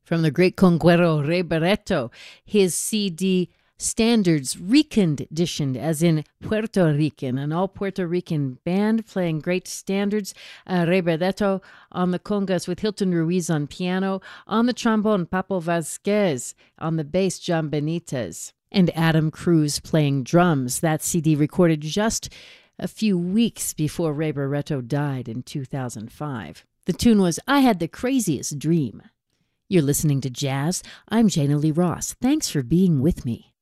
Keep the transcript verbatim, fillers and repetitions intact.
from the great conguero Ray Barretto, his C D Standards reconditioned, as in Puerto Rican, an all Puerto Rican band playing great standards. Uh, Ray Barretto on the congas with Hilton Ruiz on piano, on the trombone Papo Vasquez, on the bass John Benitez, and Adam Cruz playing drums. That C D recorded just a few weeks before Ray Barretto died in two thousand five. The tune was I Had the Craziest Dream. You're listening to Jazz. I'm Jana Lee Ross. Thanks for being with me.